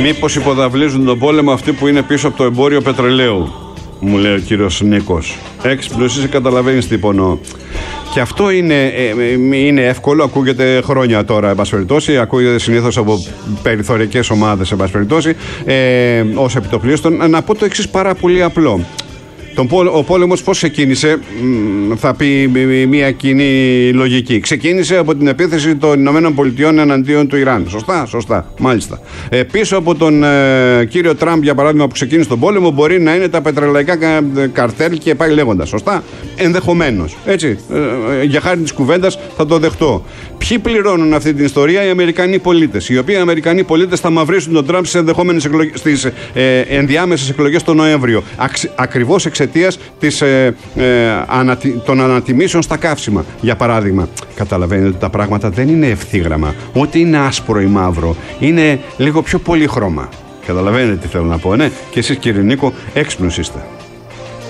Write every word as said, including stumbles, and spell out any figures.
Μήπως υποδαβλίζουν τον πόλεμο αυτοί που είναι πίσω από το εμπόριο πετρελαίου, μου λέει ο κύριος Νίκος. Έξυπνος είσαι, καταλαβαίνεις τι υπονοώ. Και αυτό είναι, είναι εύκολο, ακούγεται χρόνια τώρα, εν πάση περιπτώσει, ακούγεται συνήθως από περιθωρικές ομάδες, εν πάση περιπτώσει, ε, ως επιτοπλίστων. Να πω το εξής πάρα πολύ απλό. Ο πόλεμος πώς ξεκίνησε, θα πει μια κοινή λογική. Ξεκίνησε από την επίθεση των Ηνωμένων Πολιτειών εναντίον του Ιράν. Σωστά, σωστά, μάλιστα. Ε, πίσω από τον ε, κύριο Τραμπ, για παράδειγμα, που ξεκίνησε τον πόλεμο, μπορεί να είναι τα πετρελαϊκά καρτέλ και πάει λέγοντας. Σωστά, ενδεχομένως. Έτσι, ε, για χάρη της κουβέντας θα το δεχτώ. Ποιοι πληρώνουν αυτή την ιστορία? Οι Αμερικανοί πολίτες. Οι οποίοι οι Αμερικανοί πολίτες θα μαυρίσουν τον Τραμπ στις ενδεχόμενες εκλογές, στις ε, ενδιάμεσες εκλογές τον Νοέμβριο. Ακριβώς εξαιτίας της, ε, ε, ανατι, των ανατιμήσεων στα καύσιμα, για παράδειγμα. Καταλαβαίνετε ότι τα πράγματα δεν είναι ευθύγραμμα. Ό,τι είναι άσπρο ή μαύρο είναι λίγο πιο πολύχρωμα. Καταλαβαίνετε τι θέλω να πω, ναι? Και εσείς, κύριε Νίκο, έξυπνος είστε.